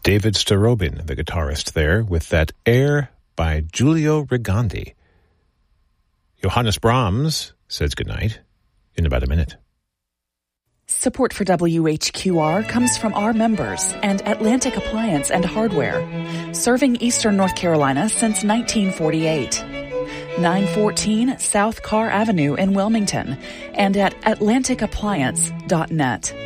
David Starobin, the guitarist there, with that Air by Giulio Rigandi. Johannes Brahms says goodnight in about a minute. Support for WHQR comes from our members and Atlantic Appliance and Hardware, serving Eastern North Carolina since 1948. 914 South Carr Avenue in Wilmington and at atlanticappliance.net.